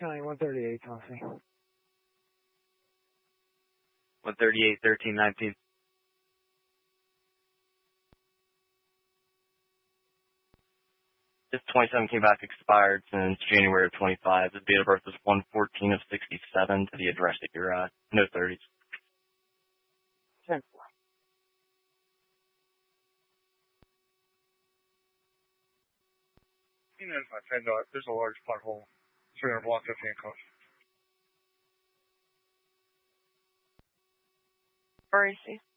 County 138, Tennessee. 138, 13, 19. This 27 came back expired since January of 25. The date of birth was 1/14 of 67 to the address that you're at. No 30s. 10-4. You know, my friend, there's a large pothole 300 block of handcuffs. Where is he?